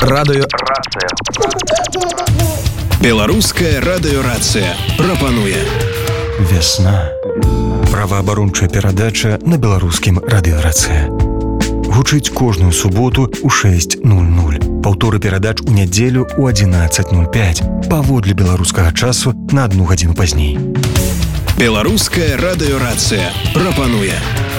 Радыёрацыя. Беларуская радыёрацыя прапануе Вясна. Праваабарончая перадача на беларускім радыёрацыя. Гучыць кожную суботу ў 6:00. Паўторы перадач у нядзелю ў 11:05. Паводле беларускага часу на 1 гадзіну пазней. Беларуская радыёрацыя прапануе